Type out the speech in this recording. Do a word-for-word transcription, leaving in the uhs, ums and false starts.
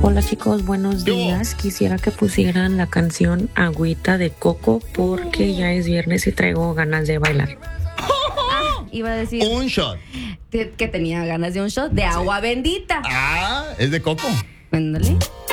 Hola chicos, buenos Yo. días. Quisiera que pusieran la canción Agüita de Coco porque ya es viernes y traigo ganas de bailar. Ah, iba a decir Un shot. te- que tenía ganas de un shot de agua bendita. Ah, es de coco. Ándale.